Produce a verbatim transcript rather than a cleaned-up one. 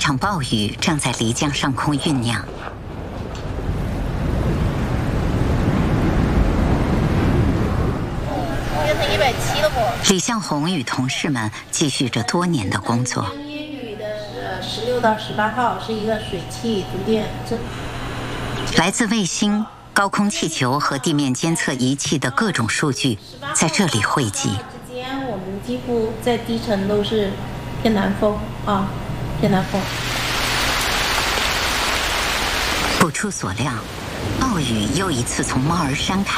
场暴雨正在漓江上空酝酿。 变成一百七了不？ 李向红与同事们继续着多年的工作。 烟雨的十六到十八号是一个水汽逐渐这。 来自卫星、高空气球和地面监测仪器的各种数据在这里汇集。 之间我们几乎在低层都是偏南风啊，偏南风。 不出所料，暴雨又一次从猫儿山开